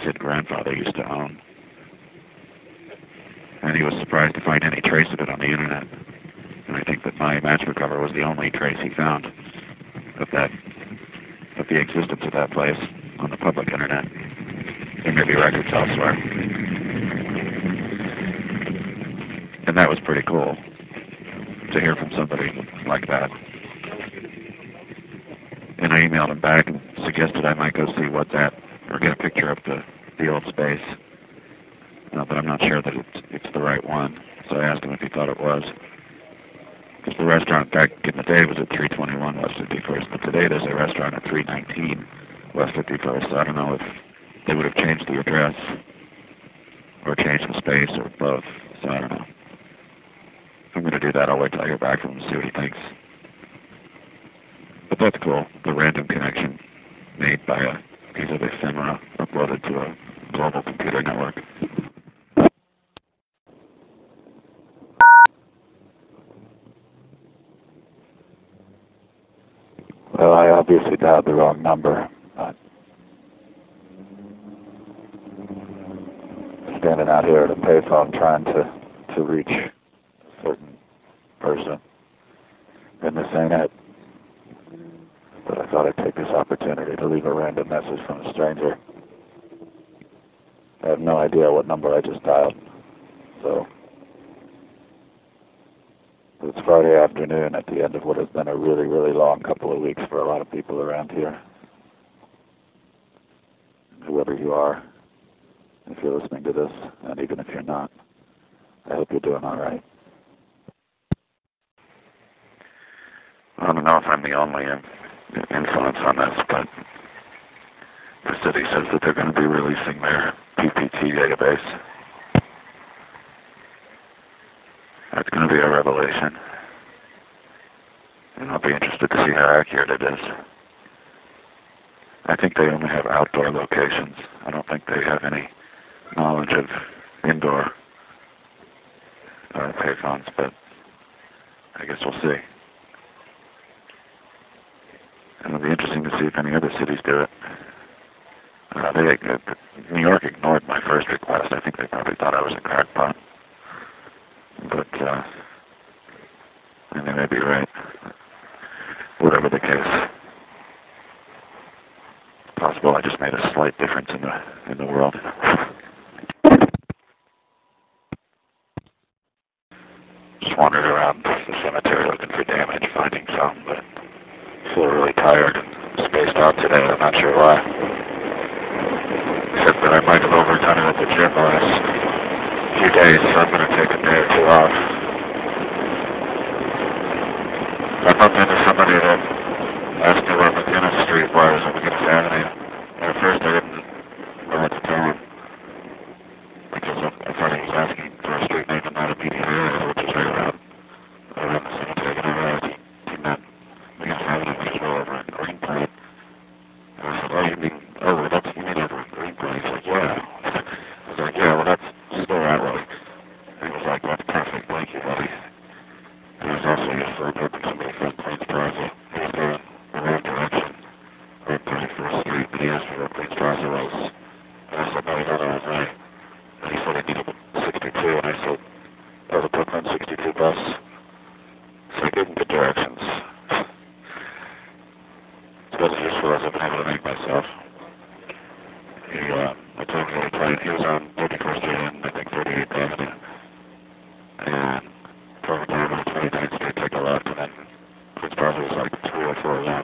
kid grandfather used to own. And he was surprised to find any trace of it on the internet. And I think that my match recover was the only trace he found of the existence of that place on the public internet. There may be records elsewhere. And that was pretty cool to hear from somebody like that. And I emailed him back and suggested I might go see what's at, or get a picture of the old space. But I'm not sure that it's the right one. So I asked him if he thought it was. Because the restaurant back in the day was at 321 West 51st, but today there's a restaurant at 319 West 51st. So I don't know if they would have changed the address, or changed the space, or both. So I don't know. If I'm going to do that, I'll wait till I hear back from him and see what he thinks. But that's cool. The random connection made by a piece of ephemera uploaded to a global computer network. Well, I obviously dialed the wrong number. I'm standing out here at a payphone trying to reach a certain person, and this ain't it. But I thought I'd take this opportunity to leave a random message from a stranger. I have no idea what number I just dialed, so it's Friday afternoon at the end of what has been a really, really long couple of weeks for a lot of people around here. Whoever you are, if you're listening to this, and even if you're not, I hope you're doing all right. I don't know if I'm the only influence on this, but the city says that they're going to be releasing their PPT database. That's going to be a revelation. And I'll be interested to see how accurate it is. I think they only have outdoor locations. I don't think they have any knowledge of indoor payphones, but I guess we'll see. And it'll be interesting to see if any other cities do it. New York ignored my first request. I think they probably thought I was a crackpot. But, and they may be right. Whatever the case. It's possible I just made a slight difference in the world. Just wandered around the cemetery looking for damage, finding some, but I feel really tired and spaced out today. I'm not sure why. Except that I might have overdone it at the gym the last few days, so I'm going to take a day or two off. I bumped into somebody that asked me where McGinnis Street was on McGinnis Avenue. And at first I didn't know what to tell him, because I thought he was asking for a street name and not a PD area, which is right around the cemetery. And I realized he meant McGinnis Avenue, which is well over in Greenpoint. And I said, oh, you mean over in Greenpoint? He's like, yeah. I was like, yeah, well, that's still that way. And he was like, that's perfect, thank you, buddy. And he was also just reporting somebody from Queens Plaza. He was going the wrong direction, right 31st Street, and he asked me where Queens Plaza was. And I said, no, he thought I was right. And he said he needed 62, and I said, oh, the Brooklyn 62 bus. So I gave him good directions. It's about as useful as I've been able to make myself. I told him he was on